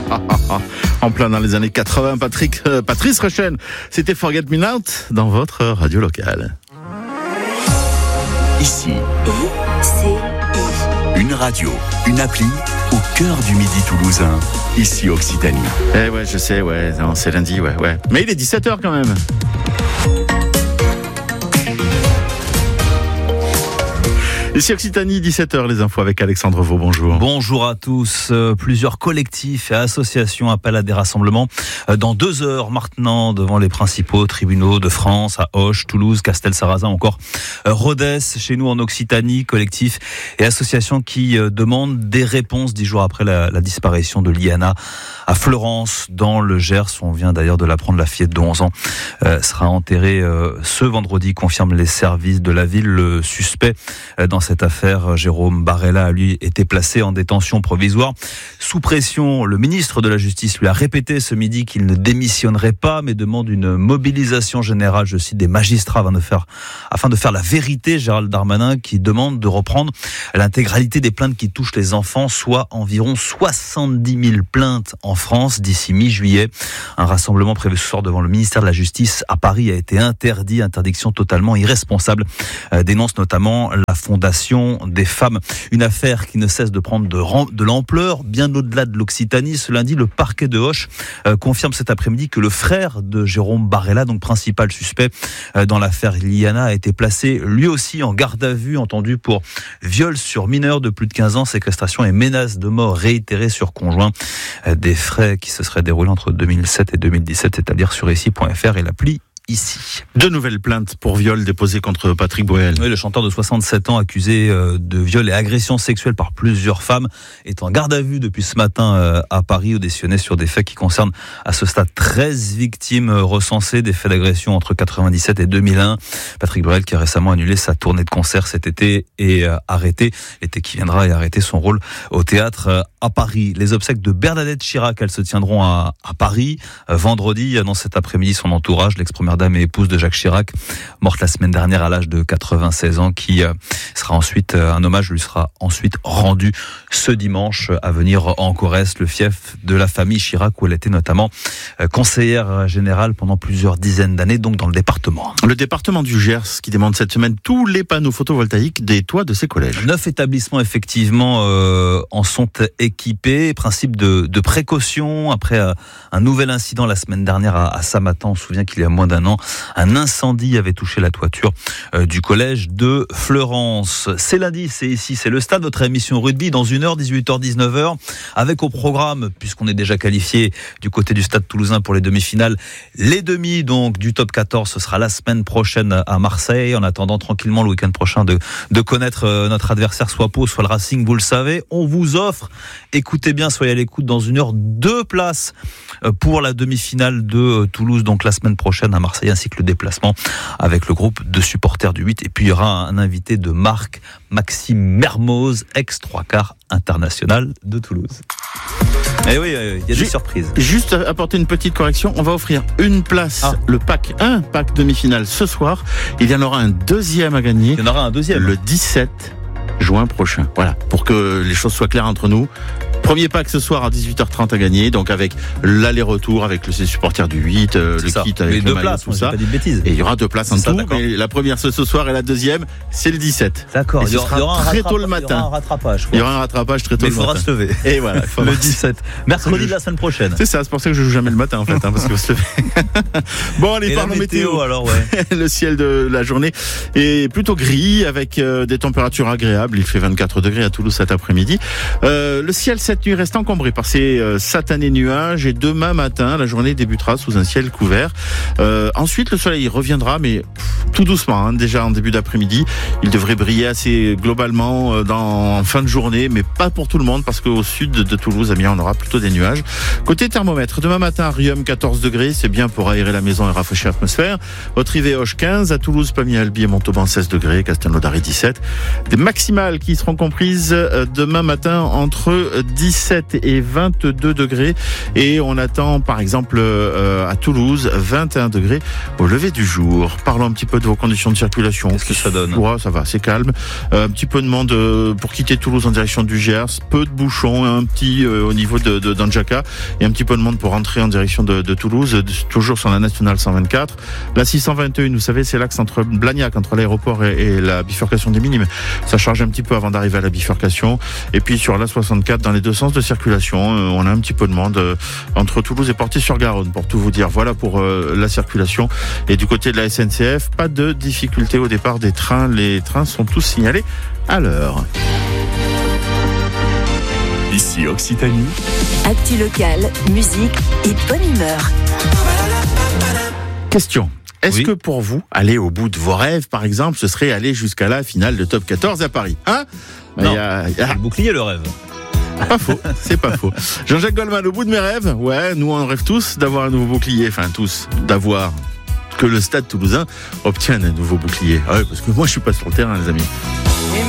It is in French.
En plein dans les années 80, Patrice Rushen, c'était Forget Me Not dans votre radio locale. Ici, une radio, une appli au cœur du midi toulousain. Ici Occitanie. Eh ouais, je sais, ouais, non, c'est lundi, ouais. Mais il est 17h quand même. Ici Occitanie, 17h, les infos avec Alexandre Vaux, bonjour. Bonjour à tous. Plusieurs collectifs et associations appellent à des rassemblements dans 2 heures maintenant devant les principaux tribunaux de France, à Auch, Toulouse, Castelsarrasin, encore Rodez, chez nous en Occitanie, collectifs et associations qui demandent des réponses 10 jours après la disparition de Liana à Fleurance, dans le Gers. On vient d'ailleurs de l'apprendre, la fillette de 11 ans sera enterrée ce vendredi, confirment les services de la ville. Le suspect dans cette affaire, Jérôme Barella, a lui été placé en détention provisoire sous pression. Le ministre de la Justice lui a répété ce midi qu'il ne démissionnerait pas, mais demande une mobilisation générale, je cite, des magistrats afin de faire la vérité. Gérald Darmanin qui demande de reprendre l'intégralité des plaintes qui touchent les enfants, soit environ 70 000 plaintes en France d'ici mi-juillet. Un rassemblement prévu ce soir devant le ministère de la Justice à Paris a été interdit, interdiction totalement irresponsable, dénonce notamment la Fondation des femmes. Une affaire qui ne cesse de prendre de l'ampleur, bien au-delà de l'Occitanie. Ce lundi, le parquet de Auch confirme cet après-midi que le frère de Jérôme Barella, donc principal suspect dans l'affaire Liana, a été placé lui aussi en garde à vue, entendu pour viol sur mineur de plus de 15 ans, séquestration et menace de mort réitérée sur conjoint. Des faits qui se seraient déroulés entre 2007 et 2017, c'est-à-dire sur ici.fr et l'appli Ici. 2 nouvelles plaintes pour viol déposées contre Patrick Bruel. Oui, le chanteur de 67 ans accusé de viol et agression sexuelle par plusieurs femmes est en garde à vue depuis ce matin à Paris, auditionné sur des faits qui concernent à ce stade 13 victimes recensées, des faits d'agression entre 97 et 2001. Patrick Bruel qui a récemment annulé sa tournée de concert cet été et arrêté, l'été qui viendra, et arrêté son rôle au théâtre à Paris. Les obsèques de Bernadette Chirac, elles se tiendront à Paris vendredi. Dans cet après-midi, son entourage, l'ex-première dame et épouse de Jacques Chirac, morte la semaine dernière à l'âge de 96 ans, qui sera ensuite, un hommage lui sera ensuite rendu ce dimanche à venir en Corrèze, le fief de la famille Chirac, où elle était notamment conseillère générale pendant plusieurs dizaines d'années, donc dans le département. Le département du Gers qui demande cette semaine tous les panneaux photovoltaïques des toits de ses collèges. 9 établissements effectivement en sont équipés. Principe de précaution après un nouvel incident la semaine dernière à Samatan. On se souvient qu'il y a moins d'un an, un incendie avait touché la toiture du collège de Fleurance. C'est lundi, c'est ici, c'est le stade, votre émission rugby dans 1h, 18h, 19h, avec au programme, puisqu'on est déjà qualifié du côté du stade toulousain pour les demi-finales, les demi donc du top 14, ce sera la semaine prochaine à Marseille. En attendant tranquillement le week-end prochain de connaître notre adversaire, soit Pau, soit le Racing, vous le savez. On vous offre, écoutez bien, soyez à l'écoute, dans 1 heure, 2 places pour la demi-finale de Toulouse, donc la semaine prochaine à Marseille, ainsi que le déplacement avec le groupe de supporters du 8. Et puis il y aura un invité de marque, Maxime Mermoz, ex-3/4 international de Toulouse. Et oui, il y a des surprises. Juste apporter une petite correction, on va offrir une place, un pack demi-finale ce soir. Il y en aura un deuxième à gagner. Il y en aura un deuxième. Le 17 juin prochain. Voilà, pour que les choses soient claires entre nous. Premier pack ce soir à 18h30 à gagner, donc avec l'aller-retour avec les supporters du 8, le kit avec le maillot, tout ça. Pas dit de bêtises. Et il y aura 2 places en tout, mais la première c'est ce soir et la deuxième c'est le 17. D'accord, et il y aura très tôt le matin. Il y aura un rattrapage. Il y aura un rattrapage très tôt le matin. Mais il faudra se lever. Et voilà, le 17. Mercredi de la semaine prochaine. C'est ça, c'est pour ça que je joue jamais le matin en fait, parce que se lever. Bon, allez, parlons météo. Alors, ouais. Le ciel de la journée est plutôt gris avec des températures agréables. Il fait 24 degrés à Toulouse cet après-midi. Le ciel cette nuit reste encombré par ces satanés nuages, et demain matin la journée débutera sous un ciel couvert. Ensuite le soleil reviendra, mais tout doucement, déjà en début d'après-midi. Il devrait briller assez globalement en fin de journée, mais pas pour tout le monde, parce qu'au sud de Toulouse, eh bien, on aura plutôt des nuages. Côté thermomètre, demain matin à Riom 14 degrés, c'est bien pour aérer la maison et rafraîchir l'atmosphère. Haute-Rive-et-Auch 15, à Toulouse, Pamiers-Albi et Montauban 16 degrés, Castelnaudary 17. Des maximales qui seront comprises demain matin entre 10 17 et 22 degrés. Et on attend par exemple à Toulouse 21 degrés au lever du jour. Parlons un petit peu de vos conditions de circulation. Qu'est-ce que ça donne ? Ouais, ça va, c'est calme. Un petit peu de monde pour quitter Toulouse en direction du Gers. Peu de bouchons, un petit au niveau d'Anjaka. Et un petit peu de monde pour rentrer en direction de Toulouse, toujours sur la nationale 124. La 621, vous savez, c'est l'axe entre Blagnac, entre l'aéroport et la bifurcation des Minimes. Ça charge un petit peu avant d'arriver à la bifurcation. Et puis sur la 64, dans les deux sens de circulation, on a un petit peu de monde entre Toulouse et Portier-sur-Garonne, pour tout vous dire. Voilà pour la circulation. Et du côté de la SNCF, pas de difficulté au départ des trains. Les trains sont tous signalés à l'heure. Ici Occitanie. Actu locale, musique et bonne humeur. Question. Est-ce Oui. que pour vous, aller au bout de vos rêves, par exemple, ce serait aller jusqu'à la finale de Top 14 à Paris, hein? Non. Il y a- Le bouclier, le rêve. Pas faux, c'est pas faux. Jean-Jacques Goldman, au bout de mes rêves, ouais, nous on rêve tous d'avoir un nouveau bouclier, enfin tous, d'avoir que le Stade Toulousain obtienne un nouveau bouclier. Ah ouais, parce que moi je suis pas sur le terrain, les amis.